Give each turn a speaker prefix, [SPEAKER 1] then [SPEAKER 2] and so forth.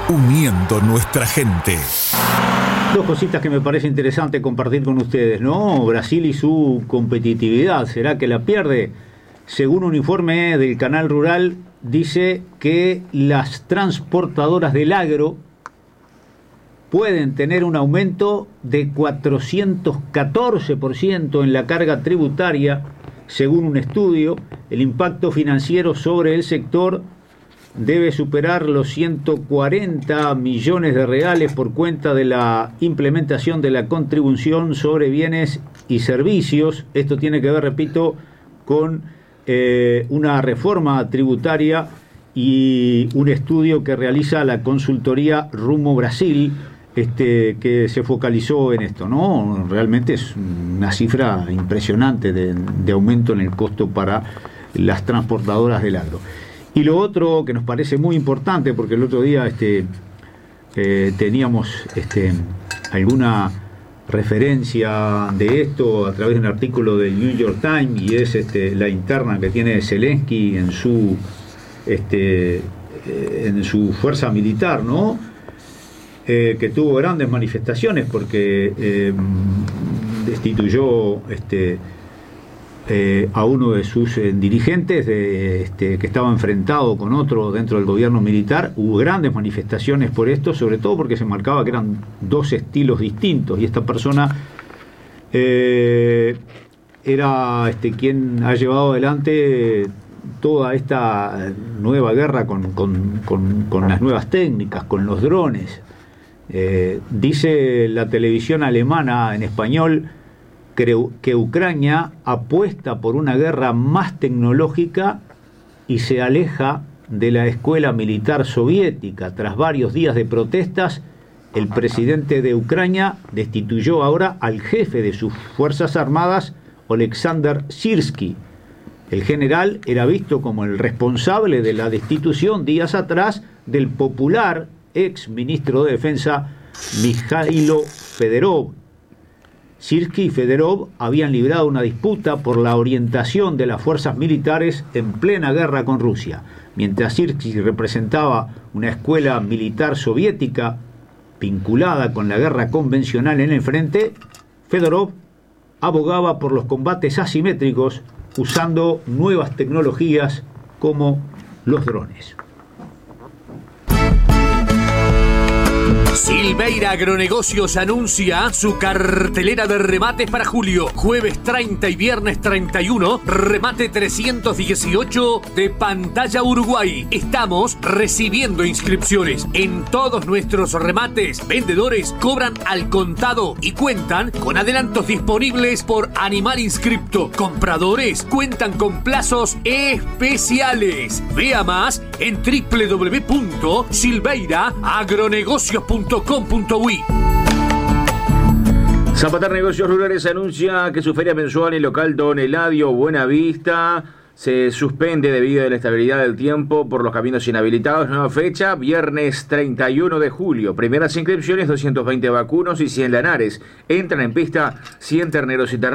[SPEAKER 1] uniendo nuestra gente.
[SPEAKER 2] Dos cositas que me parece interesante compartir con ustedes, ¿no? Brasil y su competitividad, ¿será que la pierde? Según un informe del Canal Rural, dice que las transportadoras del agro pueden tener un aumento de 414% en la carga tributaria. Según un estudio, el impacto financiero sobre el sector debe superar los 140 millones de reales por cuenta de la implementación de la contribución sobre bienes y servicios. Esto tiene que ver, repito, con una reforma tributaria y un estudio que realiza la consultoría Rumo Brasil, que se focalizó en esto, ¿no? Realmente es una cifra impresionante de aumento en el costo para las transportadoras del agro. Y lo otro que nos parece muy importante, porque el otro día teníamos alguna referencia de esto a través de un artículo del New York Times, y es la interna que tiene Zelensky en su fuerza militar, ¿no? Que tuvo grandes manifestaciones porque destituyó a uno de sus dirigentes que estaba enfrentado con otro dentro del gobierno militar. Hubo grandes manifestaciones por esto, sobre todo porque se marcaba que eran dos estilos distintos, y esta persona era quien ha llevado adelante toda esta nueva guerra con las nuevas técnicas, con los drones. Dice la televisión alemana en español que Ucrania apuesta por una guerra más tecnológica y se aleja de la escuela militar soviética. Tras varios días de protestas, el presidente de Ucrania destituyó ahora al jefe de sus Fuerzas Armadas, Oleksandr Syrskyi. El general era visto como el responsable de la destitución días atrás del popular ex ministro de Defensa Mikhailo Fedorov. Syrskyi y Fedorov habían librado una disputa por la orientación de las fuerzas militares en plena guerra con Rusia. Mientras Syrskyi representaba una escuela militar soviética vinculada con la guerra convencional en el frente, Fedorov abogaba por los combates asimétricos usando nuevas tecnologías como los drones.
[SPEAKER 3] Silveira Agronegocios anuncia su cartelera de remates para julio. Jueves 30 y viernes 31, remate 318 de Pantalla Uruguay. Estamos recibiendo inscripciones. En todos nuestros remates, vendedores cobran al contado y cuentan con adelantos disponibles por animal inscripto. Compradores cuentan con plazos especiales. Vea más en www.silveiraagronegocios.com.uy.
[SPEAKER 4] Zapatar Negocios Rurales anuncia que su feria mensual en local Don Eladio Buenavista se suspende debido a la estabilidad del tiempo por los caminos inhabilitados. Nueva fecha, viernes 31 de julio. Primeras inscripciones, 220 vacunos y 100 lanares. Entran en pista 100 terneros y terneros.